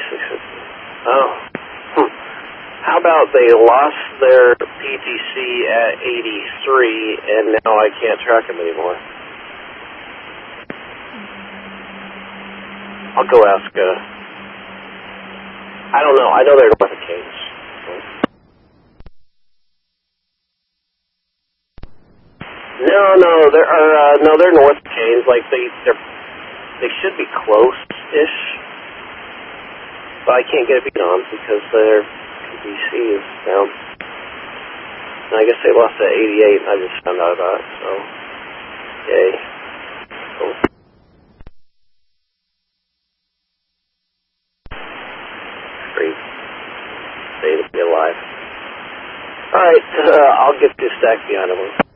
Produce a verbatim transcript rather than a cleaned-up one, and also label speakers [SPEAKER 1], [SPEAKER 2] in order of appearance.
[SPEAKER 1] six fifty. Oh. Hmm. How about they lost their P T C at eighty-three, and now I can't track them anymore? I'll go ask, uh, I don't know. I know they're north of Keynes. No, no, they're, uh, no, they're north of Keynes. Like, they, they're, they should be close-ish, but I can't get a beat on because their P T C is down. And I guess they lost at eighty-eight, and I just found out about it, so, yay. Cool. Great. Day to be alive. Alright, uh, I'll get this stack behind them.